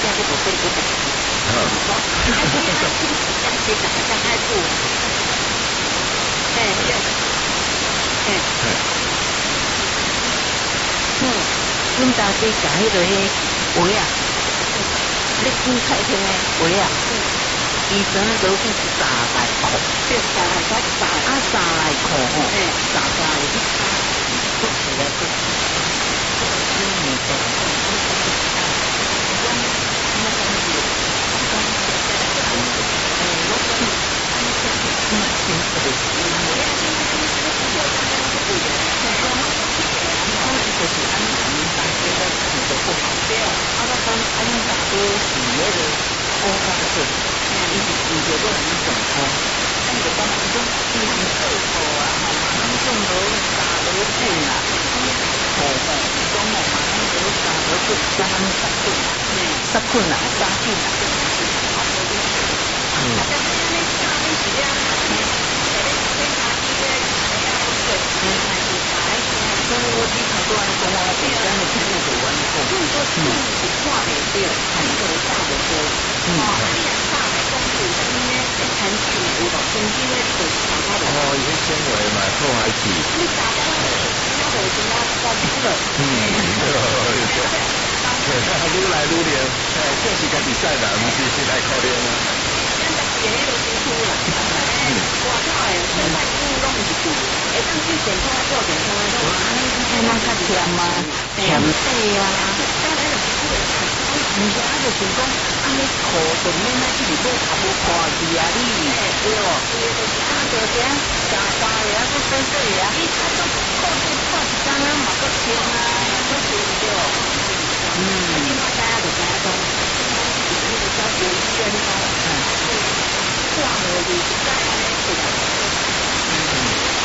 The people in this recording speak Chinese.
家就不会不懂。这个大概不，阮家己甲迄个鞋啊，你煮菜天的鞋啊，医生都是3来块，这3来块3来块吼，3来去擦，不起来不起。就是安排大家的处得不好，当安大多是那个高发症，伊是遇到个人状况，咱就讲伊种伊人厕所啊，马上上楼打楼进啦，伊讲马上就打楼进，杀困啦，杀进啦。我你头拄安讲我第三个题目就完了，就是说是看袂到，看到大的多，你若大来讲是啥物呢？产品有无先进的就是大家的。 伊些纤维嘛，破坏体。 你大家我已经要讲了。 愈来愈连，这是家己赛啦，不是来可怜啊。 咱家己的都辛苦啦。外口的生态服务拢是贵，会当去健康做健康的。还能较甜吗？甜水啊！唔是啊，就是讲，安尼苦顿恁那去里头也无看去啊，你对哦，就是啊，就是啊，加花的啊，搁水水的啊，你啊，都靠这看一张啊，嘛搁甜啊，搁甜对哦。